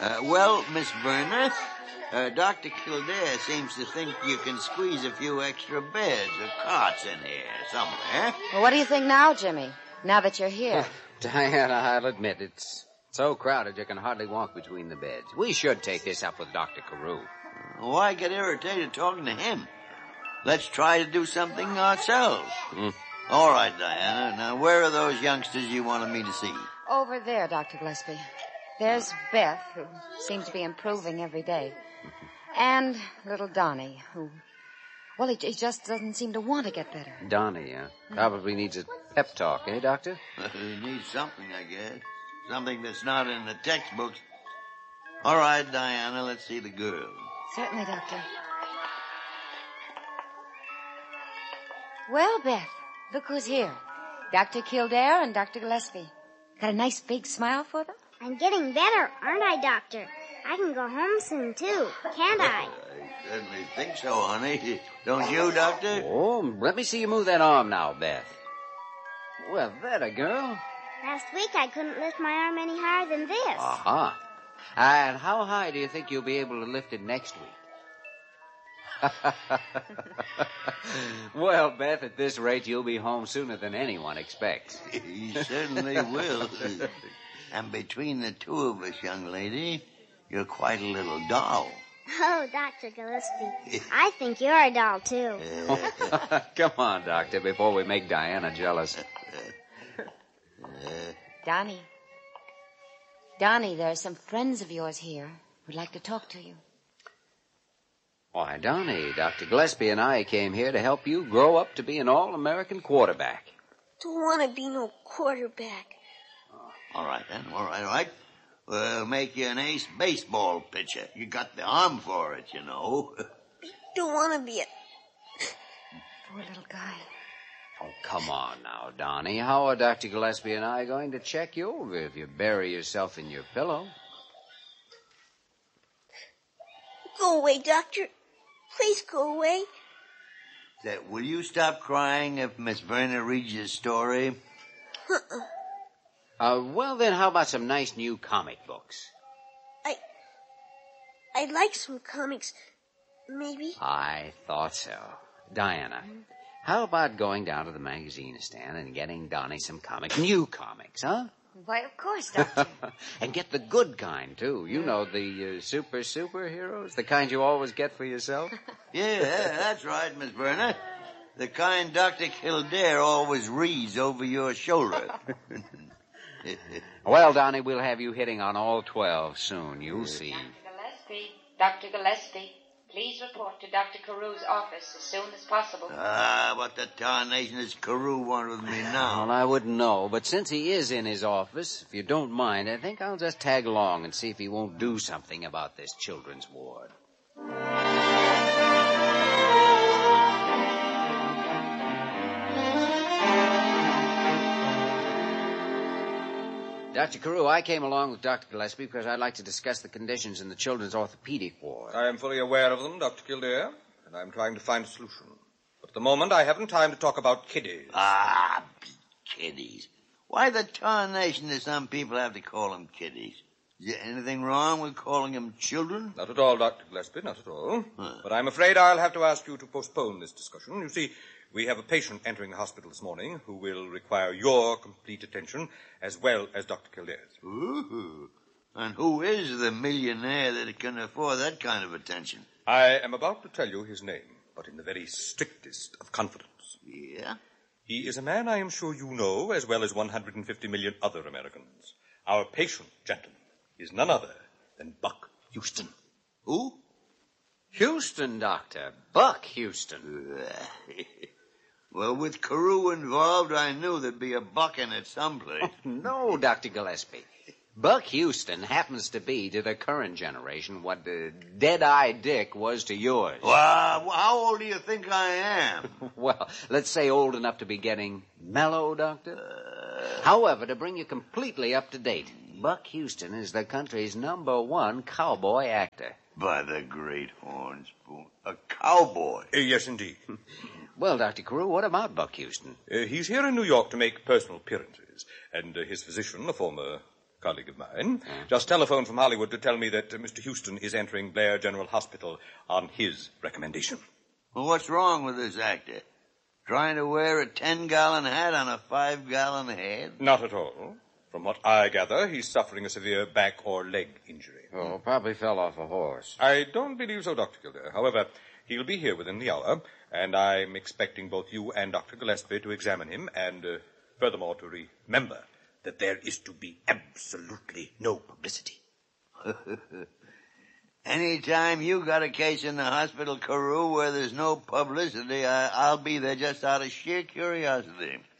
Well, Miss Verner, Dr. Kildare seems to think you can squeeze a few extra beds or cots in here somewhere. Well, what do you think now, Jimmy, now that you're here? Diana, I'll admit it's so crowded you can hardly walk between the beds. We should take this up with Dr. Carew. Why get irritated talking to him? Let's try to do something ourselves. All right, Diana. Now, where are those youngsters you wanted me to see? Over there, Dr. Gillespie. There's Beth, who seems to be improving every day. And little Donnie, who... Well, he just doesn't seem to want to get better. Donnie, probably needs a pep talk, eh, Doctor? He needs something, I guess. Something that's not in the textbooks. All right, Diana, let's see the girl. Certainly, Doctor. Well, Beth, look who's here. Dr. Kildare and Dr. Gillespie. Got a nice big smile for them? I'm getting better, aren't I, Doctor? I can go home soon, too, can't I? I certainly think so, honey. Don't you, Doctor? Oh, let me see you move that arm now, Beth. Well, that a girl. Last week I couldn't lift my arm any higher than this. Aha. And how high do you think you'll be able to lift it next week? Well, Beth, at this rate, you'll be home sooner than anyone expects. He certainly will. And between the two of us, young lady, you're quite a little doll. Oh, Dr. Gillespie, I think you're a doll, too. Come on, Doctor, before we make Diana jealous. Donnie. Donnie, there are some friends of yours here who'd like to talk to you. Why, Donnie, Dr. Gillespie and I came here to help you grow up to be an all-American quarterback. Don't want to be no quarterback. All right, then. All right. We'll make you an ace baseball pitcher. You got the arm for it, you know. Don't want to be a... Poor little guy. Oh, come on now, Donnie. How are Dr. Gillespie and I going to check you over if you bury yourself in your pillow? Go away, Doctor. Please go away. Will you stop crying if Miss Verner reads you a story? Well, then, how about some nice new comic books? I'd like some comics, maybe. I thought so. Diana, how about going down to the magazine stand and getting Donnie some new comics, huh? Why, of course, Doctor. And get the good kind, too. You know, the superheroes, the kind you always get for yourself. Yeah, that's right, Miss Verner. The kind Dr. Kildare always reads over your shoulder. Well, Donnie, we'll have you hitting on all 12 soon. You'll see. Dr. Gillespie, please report to Dr. Carew's office as soon as possible. What the tarnation does Carew want with me now? Well, I wouldn't know, but since he is in his office, if you don't mind, I think I'll just tag along and see if he won't do something about this children's ward. Dr. Carew, I came along with Dr. Gillespie because I'd like to discuss the conditions in the children's orthopedic ward. I am fully aware of them, Dr. Kildare, and I'm trying to find a solution. But at the moment, I haven't time to talk about kiddies. Kiddies. Why the tarnation do some people have to call them kiddies? Is there anything wrong with calling them children? Not at all, Dr. Gillespie, not at all. But I'm afraid I'll have to ask you to postpone this discussion. You see, we have a patient entering the hospital this morning who will require your complete attention as well as Dr. Kildare's. Ooh. And who is the millionaire that can afford that kind of attention? I am about to tell you his name, but in the very strictest of confidence. Yeah? He is a man I am sure you know as well as 150 million other Americans. Our patient, gentlemen, is none other than Buck Houston. Who? Houston, Doctor. Buck Houston. Well, with Carew involved, I knew there'd be a buck in it someplace. No, Dr. Gillespie. Buck Houston happens to be to the current generation what Dead-Eye Dick was to yours. Well, how old do you think I am? Well, let's say old enough to be getting mellow, Doctor. However, to bring you completely up to date, Buck Houston is the country's #1 cowboy actor. By the great horn spoon. A cowboy? Yes, indeed. Well, Dr. Carew, what about Buck Houston? He's here in New York to make personal appearances, and his physician, a former colleague of mine, just telephoned from Hollywood to tell me that Mr. Houston is entering Blair General Hospital on his recommendation. Well, what's wrong with this actor? Trying to wear a 10-gallon hat on a 5-gallon head? Not at all. From what I gather, he's suffering a severe back or leg injury. Oh, probably fell off a horse. I don't believe so, Dr. Kildare. However, he'll be here within the hour, and I'm expecting both you and Dr. Gillespie to examine him, and furthermore to remember that there is to be absolutely no publicity. Anytime you got a case in the hospital, Carew, where there's no publicity, I'll be there just out of sheer curiosity.